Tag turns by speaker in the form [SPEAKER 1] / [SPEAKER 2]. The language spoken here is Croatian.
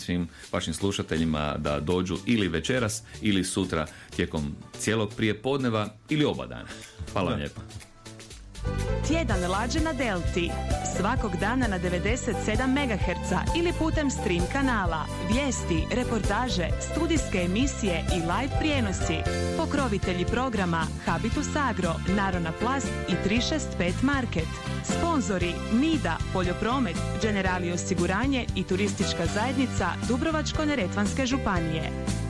[SPEAKER 1] svim vašim slušateljima da dođu ili večeras ili sutra tijekom cijelog prijepodneva ili oba dana. Hvala vam lijepa.
[SPEAKER 2] Tjedan lađe na Delti. Svakog dana na 97 MHz ili putem stream kanala. Vijesti, reportaže, studijske emisije i live prijenosi. Pokrovitelji programa Habitus Agro, Narona Plast i 365 Market. Sponzori Nida, Poljopromet, Generali osiguranje i Turistička zajednica Dubrovačko-neretvanske županije.